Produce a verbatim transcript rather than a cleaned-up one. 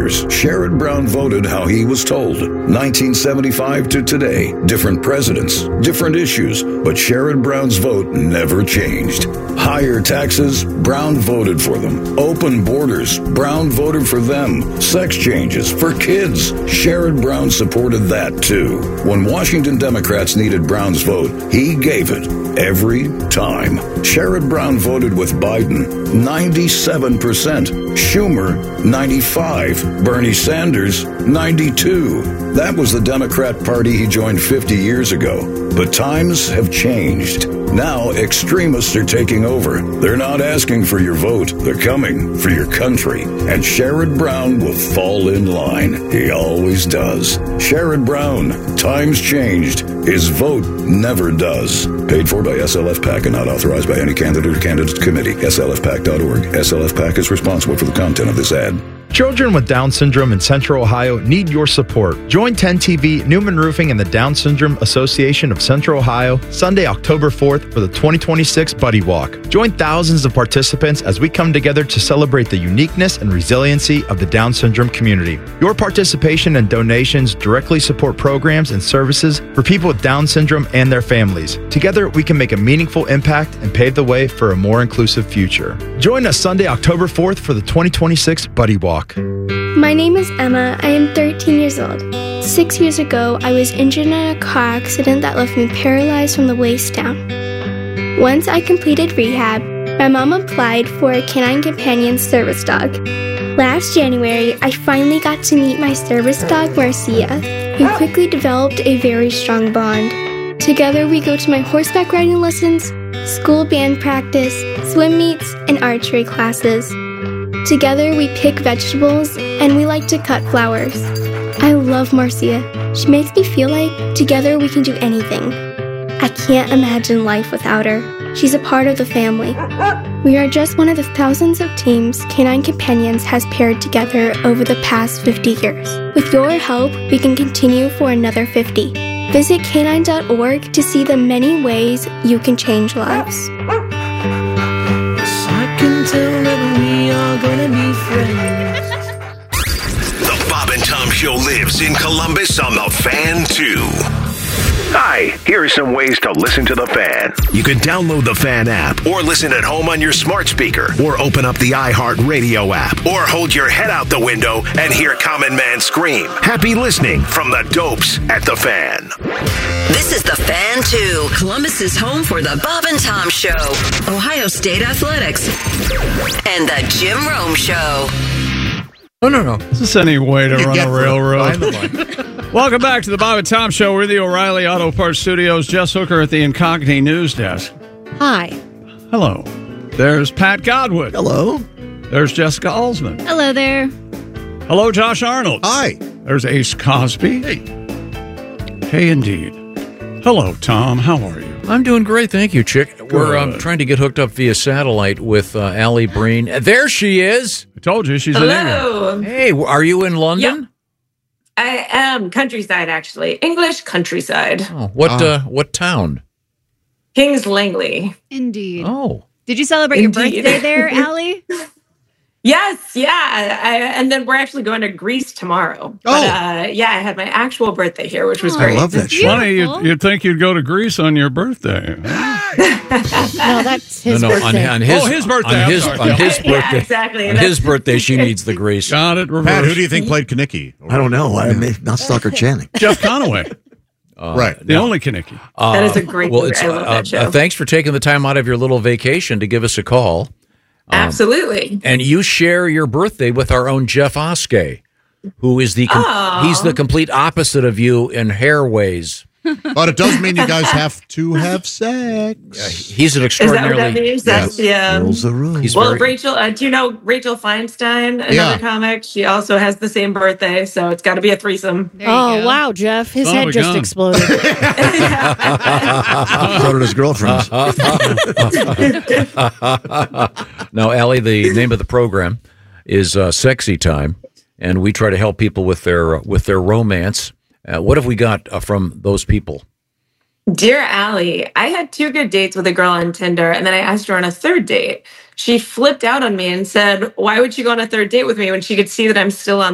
years, Sherrod Brown voted how he was told. nineteen seventy-five to today, different presidents, different issues, but Sherrod Brown's vote never changed. Higher taxes, Brown voted for them. Open borders, Brown voted for them. Sex changes for kids, Sherrod Brown supported that too. When Washington Democrats needed Brown's vote, he gave it every time. Sherrod Brown voted with Biden, ninety-seven percent. Schumer, ninety-five. Bernie Sanders, ninety-two. That was the Democrat Party he joined fifty years ago. But times have changed. Now extremists are taking over. They're not asking for your vote. They're coming for your country. And Sherrod Brown will fall in line. He always does. Sherrod Brown, times changed. His vote never does. Paid for by S L F PAC and not authorized by any candidate or candidate committee. S L F PAC dot org. S L F PAC is responsible for the content of this ad. Children with Down syndrome in Central Ohio need your support. Join ten T V, Newman Roofing, and the Down Syndrome Association of Central Ohio Sunday, October fourth for the twenty twenty-six Buddy Walk. Join thousands of participants as we come together to celebrate the uniqueness and resiliency of the Down syndrome community. Your participation and donations directly support programs and services for people with Down syndrome and their families. Together, we can make a meaningful impact and pave the way for a more inclusive future. Join us Sunday, October fourth for the twenty twenty-six Buddy Walk. My name is Emma. I am thirteen years old. Six years ago, I was injured in a car accident that left me paralyzed from the waist down. Once I completed rehab, my mom applied for a Canine Companion service dog. Last January, I finally got to meet my service dog, Marcia, who quickly developed a very strong bond. Together, we go to my horseback riding lessons, school band practice, swim meets, and archery classes. Together, we pick vegetables, and we like to cut flowers. I love Marcia. She makes me feel like together we can do anything. I can't imagine life without her. She's a part of the family. We are just one of the thousands of teams Canine Companions has paired together over the past fifty years. With your help, we can continue for another fifty. Visit canine dot org to see the many ways you can change lives. I can tell that we are gonna be friends. The Bob and Tom Show lives in Columbus on the Fan two. Hi, here are some ways to listen to the Fan. You can download the Fan app, or listen at home on your smart speaker, or open up the iHeartRadio app, or hold your head out the window and hear Common Man scream. Happy listening from the Dopes at the Fan. This is the Fan two, Columbus's home for the Bob and Tom Show, Ohio State Athletics, and the Jim Rome Show. No, no, no. Is this any way to run a railroad? Welcome back to the Bob and Tom Show. We're the O'Reilly Auto Parts Studios. Jess Hooker at the Incognito News Desk. Hi. Hello. There's Pat Godwood. Hello. There's Jessica Alsman. Hello there. Hello, Josh Arnold. Hi. There's Ace Cosby. Hey. Hey, indeed. Hello, Tom. How are you? I'm doing great, thank you, Chick. Good. We're um, trying to get hooked up via satellite with uh, Allie Breen. There she is. I told you she's Hello. in Hey, are you in London? Yep. I am countryside, actually. English countryside. Oh, what Ah. uh, what town? Kings Langley. Indeed. Oh. Did you celebrate Indeed. your birthday there, Allie? Yes, yeah. I, and then we're actually going to Greece tomorrow. But, Oh. uh, yeah, I had my actual birthday here, which was Oh, great. I love that show. Funny, you'd, you'd think you'd go to Greece on your birthday. No, that's his no, no, birthday. On, on his, Oh, his birthday, On I'm his, sorry. on his Yeah, birthday. exactly. On his birthday, she needs the grease. Got it reversed. Pat, who do you think played Kanicki? I don't know. I mean, not Stocker Channing. Jeff Conaway, Uh, Right. the only Kaneki. uh, That is a great well, movie. it's, I love uh, that show. uh, thanks for taking the time out of your little vacation to give us a call. Absolutely. And you share your birthday with our own Jeff Oskey, who is the com- Aw. he's the complete opposite of you in hair ways. But it does mean you guys have to have sex. Uh, he's an Is that what extraordinarily that means? That's, yeah. Rules the room. He's Well, very, Rachel, uh, do you know Rachel Feinstein, another Yeah. comic? She also has the same birthday, so it's got to be a threesome. There you Oh, go. wow, Jeff. His Son of head a just gun. exploded. So did his girlfriends. Now, Allie, the name of the program is uh, Sexy Time, and we try to help people with their with their romance. Uh, what have we got uh, from those people? Dear Allie, I had two good dates with a girl on Tinder, and then I asked her on a third date. She flipped out on me and said, why would she go on a third date with me when she could see that I'm still on